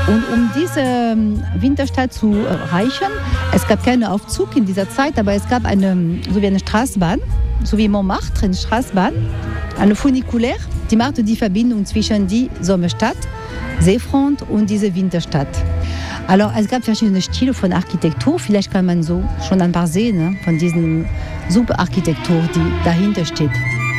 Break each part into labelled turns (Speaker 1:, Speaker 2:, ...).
Speaker 1: Und um diese Winterstadt zu erreichen, es gab keinen Aufzug in dieser Zeit, aber es gab so wie eine Straßenbahn, so wie Montmartre, eine Straßenbahn, eine Funikular, die machte die Verbindung zwischen die Sommerstadt, Seefront und diese Winterstadt. Also, es gab verschiedene Stile von Architektur, vielleicht kann man so schon ein paar sehen, ne, von diesen super Architektur, die dahinter steht.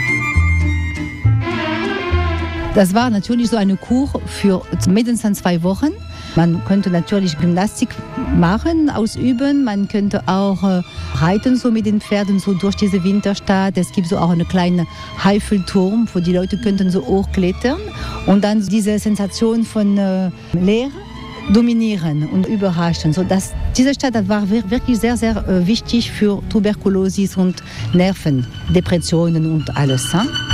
Speaker 1: Das war natürlich so eine Kur für mindestens 2 Wochen. Man könnte natürlich Gymnastik machen, ausüben. Man könnte auch reiten so mit den Pferden so durch diese Winterstadt. Es gibt so auch einen kleinen Eiffelturm, wo die Leute könnten so hochklettern und dann diese Sensation von Leere dominieren und überraschen. So, diese Stadt war wirklich sehr, sehr wichtig für Tuberkulosis und Nervendepressionen und alles.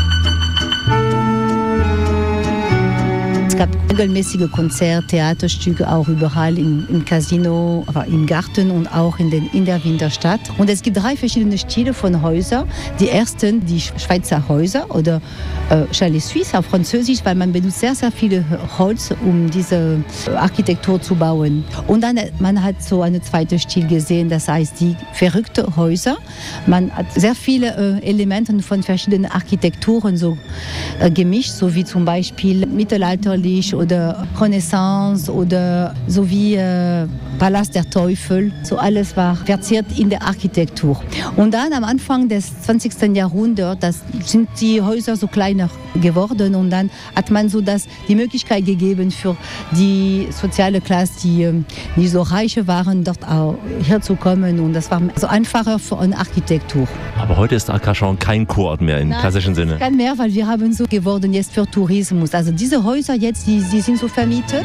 Speaker 1: Es gab regelmäßige Konzerte, Theaterstücke auch überall im Casino, im Garten und auch in der Winterstadt. Und es gibt 3 verschiedene Stile von Häusern. Die ersten, die Schweizer Häuser oder Chalet Suisse auf Französisch, weil man benutzt sehr, sehr viele Holz, um diese Architektur zu bauen. Und dann man hat so einen zweiten Stil gesehen, das heißt die verrückten Häuser. Man hat sehr viele Elemente von verschiedenen Architekturen so gemischt, so wie zum Beispiel mittelalterlich oder Renaissance oder so wie Palast der Teufel. So alles war verziert in der Architektur. Und dann am Anfang des 20. Jahrhunderts, sind die Häuser so kleiner geworden und dann hat man so die Möglichkeit gegeben für die soziale Klasse, die nicht so reich waren, dort auch herzukommen und das war so einfacher für eine Architektur.
Speaker 2: Aber heute ist Arcachon kein Kurort mehr im klassischen Sinne.
Speaker 1: Kein mehr, weil wir haben so geworden jetzt für Tourismus. Also diese Häuser jetzt, die sind so vermietet.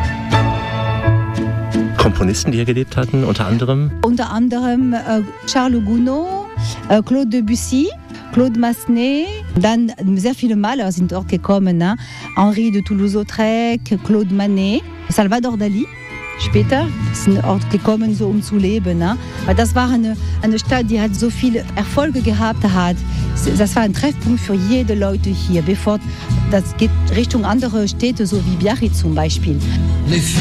Speaker 2: Komponisten, die hier gelebt hatten, unter anderem?
Speaker 1: Unter anderem Charles Gounod, Claude Debussy, Claude Massenet, dann sehr viele Maler sind dort gekommen, ne? Henri de Toulouse-Lautrec, Claude Manet, Salvador Dali. Später sind Ort gekommen, so um zu leben. Ne? Weil das war eine Stadt, die hat so viele Erfolge gehabt hat. Das war ein Treffpunkt für jede Leute hier, bevor das geht Richtung andere Städte, so wie Biarritz zum Beispiel.